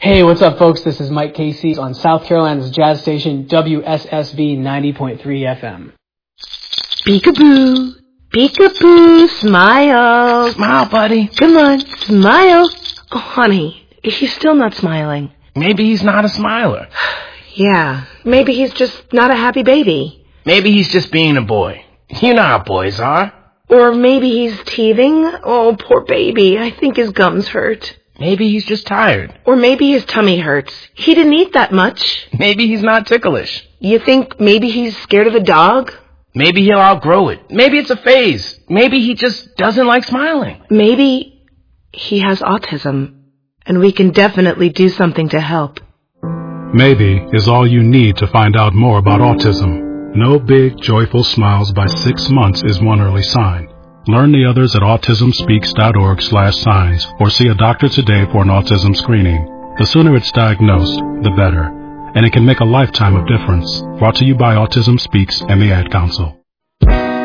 Hey, what's up, folks? This is Mike Casey on South Carolina's jazz station, WSSV 90.3 FM. Peekaboo, peekaboo, smile. Smile, buddy. Come on, smile. Oh, honey, he's still not smiling. Maybe he's not a smiler. Yeah, maybe he's just not a happy baby. Maybe he's just being a boy. You know how boys are. Or maybe he's teething. Oh, poor baby. I think his gums hurt. Maybe he's just tired. Or maybe his tummy hurts. He didn't eat that much. Maybe he's not ticklish. You think maybe he's scared of the dog? Maybe he'll outgrow it. Maybe it's a phase. Maybe he just doesn't like smiling. Maybe he has autism, and we can definitely do something to help. Maybe is all you need to find out more about autism. No big, joyful smiles by 6 months is one early sign. Learn the others at autismspeaks.org/signs or see a doctor today for an autism screening. The sooner it's diagnosed, the better. And it can make a lifetime of difference. Brought to you by Autism Speaks and the Ad Council.